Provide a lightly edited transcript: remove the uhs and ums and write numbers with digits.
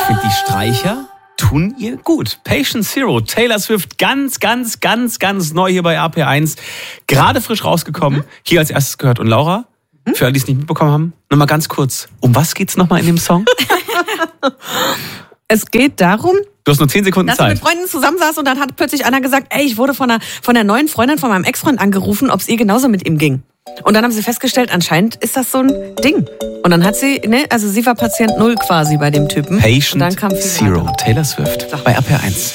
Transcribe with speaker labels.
Speaker 1: finde, die Streicher tun ihr gut. Patient Zero, Taylor Swift, ganz neu hier bei RPR1. Gerade frisch rausgekommen. Hier als erstes gehört. Und Laura, für alle, die es nicht mitbekommen haben, nochmal ganz kurz. Um was geht's nochmal in dem Song?
Speaker 2: Es geht darum,
Speaker 1: Du hast nur 10 Sekunden
Speaker 2: dass
Speaker 1: Zeit.
Speaker 2: er mit Freunden zusammensaß und dann hat plötzlich einer gesagt, ey, ich wurde von der neuen Freundin von meinem Ex-Freund angerufen, ob es ihr genauso mit ihm ging. Und dann haben sie festgestellt, anscheinend ist das so ein Ding. Und dann hat sie, also sie war Patient 0 quasi bei dem Typen.
Speaker 1: Patient
Speaker 2: und dann kam viel
Speaker 1: Zero,
Speaker 2: weiter.
Speaker 1: Taylor Swift bei RPR1.